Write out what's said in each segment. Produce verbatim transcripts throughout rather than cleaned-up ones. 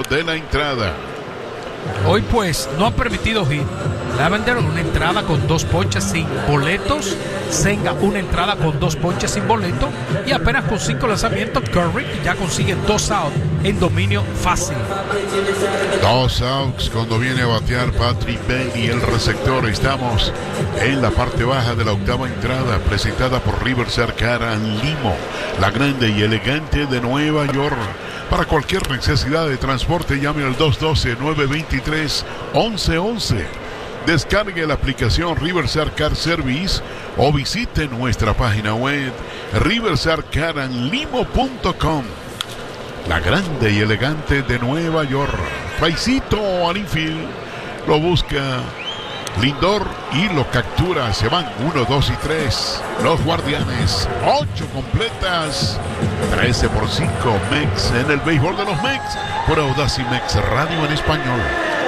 de la entrada. Hoy pues no han permitido hit. Lavender una entrada con dos ponches sin boletos, Senga una entrada con dos ponches sin boleto y apenas con cinco lanzamientos Curry ya consigue dos outs en dominio fácil. Dos outs cuando viene a batear Patrick Bailey, el receptor. Estamos en la parte baja de la octava entrada, presentada por Riverside Car and Limo, la grande y elegante de Nueva York. Para cualquier necesidad de transporte, llame al dos uno dos, nueve dos tres, once once. Descargue la aplicación Riverside Car Service o visite nuestra página web riverside car and limo punto com. La grande y elegante de Nueva York. Paisito al infield. Lo busca Lindor y lo captura. Se van uno, dos y tres. Los Guardianes. ocho completas. trece por cinco. Mex en el béisbol de los Mex. Por Audacy Mex Radio en español.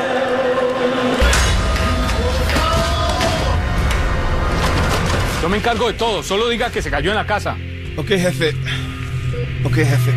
Yo me encargo de todo. Solo diga que se cayó en la casa. Ok, jefe. Ok, jefe.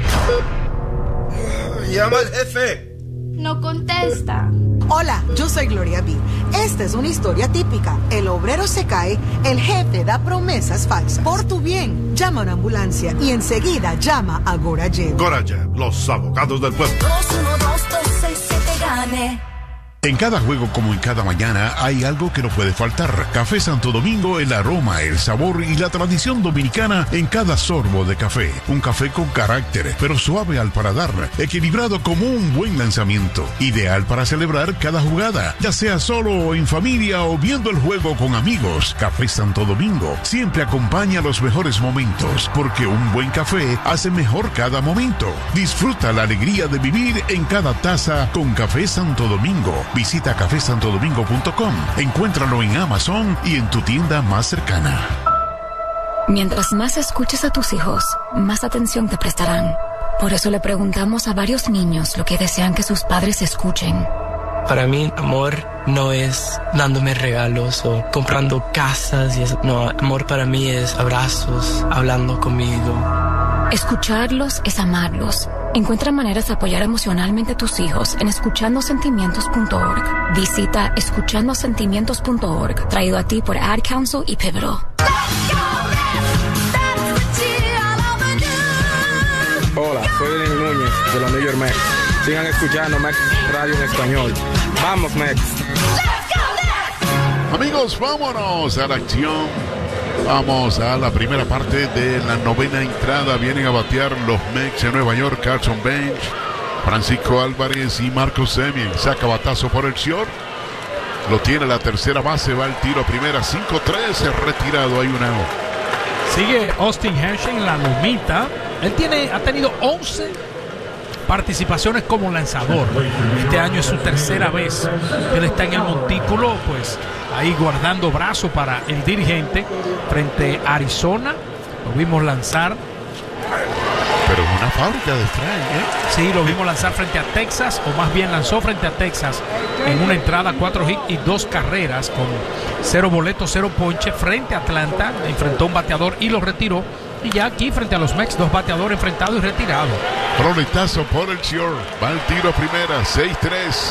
Llama al jefe. No contesta. Hola, yo soy Gloria B. Esta es una historia típica. El obrero se cae, el jefe da promesas falsas. Por tu bien, llama a una ambulancia y enseguida llama a Gorayev. Gorayev, los abogados del pueblo. dos uno dos dos seis siete gane. En cada juego como en cada mañana hay algo que no puede faltar. Café Santo Domingo, el aroma, el sabor y la tradición dominicana en cada sorbo de café. Un café con carácter, pero suave al paladar, equilibrado como un buen lanzamiento. Ideal para celebrar cada jugada, ya sea solo o en familia o viendo el juego con amigos. Café Santo Domingo siempre acompaña los mejores momentos, porque un buen café hace mejor cada momento. Disfruta la alegría de vivir en cada taza con Café Santo Domingo. Visita café santo domingo punto com. Encuéntralo en Amazon y en tu tienda más cercana. Mientras más escuches a tus hijos, más atención te prestarán. Por eso le preguntamos a varios niños lo que desean que sus padres escuchen. Para mí, amor no es dándome regalos o comprando casas. Y eso. No, amor para mí es abrazos, hablando conmigo. Escucharlos es amarlos. Encuentra maneras de apoyar emocionalmente a tus hijos en escuchando sentimientos punto org. Visita escuchando sentimientos punto org, traído a ti por Ad Council y Pivotal. Hola, soy Denis Núñez de los New York Mets. Sigan escuchando Mex Radio en español. ¡Vamos, Mex! Amigos, vámonos a la acción. Vamos a la primera parte de la novena entrada. Vienen a batear los Mets de Nueva York. Carson Bench, Francisco Álvarez y Marcus Semien. Saca batazo por el short. Lo tiene la tercera base. Va el tiro a primera. cinco tres. Retirado. Hay un out. Sigue Austin Hershey en la lomita. Él tiene, ha tenido once participaciones como lanzador. Este año es su tercera vez que él está en el montículo, pues ahí guardando brazo para el dirigente frente a Arizona. Lo vimos lanzar. Pero es una fábrica de strike, ¿eh? Sí, lo vimos lanzar frente a Texas, o más bien lanzó frente a Texas en una entrada, cuatro hits y dos carreras con cero boletos, cero ponche. Frente a Atlanta enfrentó un bateador y lo retiró. Y ya aquí frente a los Mex, dos bateadores enfrentados y retirados. Roletazo por el short. Va el tiro a primera, seis tres.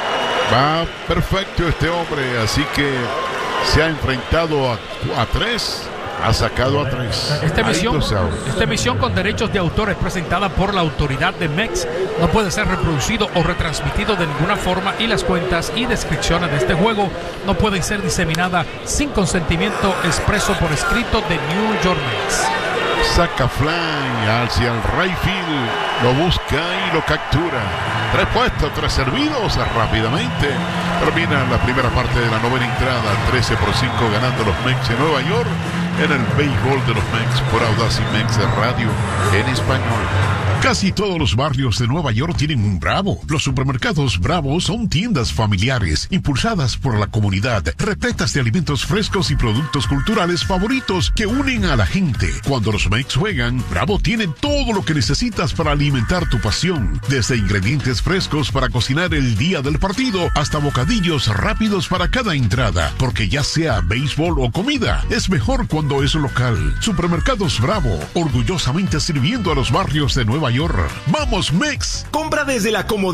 Va perfecto este hombre, así que se ha enfrentado a, a tres. Ha sacado a tres. Esta emisión, esta emisión con derechos de autor es presentada por la autoridad de Mex. No puede ser reproducido o retransmitido de ninguna forma y las cuentas y descripciones de este juego no pueden ser diseminadas sin consentimiento expreso por escrito de New York Mets. Saca fly hacia el right field. Lo busca y lo captura. Tres puestos, tres servidos rápidamente. Termina la primera parte de la novena entrada. trece por cinco ganando los Mets de Nueva York en el béisbol de los Mets por Audacy Mex Radio en español. Casi todos los barrios de Nueva York tienen un Bravo. Los supermercados Bravo son tiendas familiares, impulsadas por la comunidad, repletas de alimentos frescos y productos culturales favoritos que unen a la gente. Cuando los Mets juegan, Bravo tiene todo lo que necesitas para alimentar tu pasión. Desde ingredientes frescos para cocinar el día del partido, hasta bocadillos rápidos para cada entrada. Porque ya sea béisbol o comida, es mejor cuando es local. Supermercados Bravo, orgullosamente sirviendo a los barrios de Nueva York. ¡Vamos, Mex! Compra desde la comodidad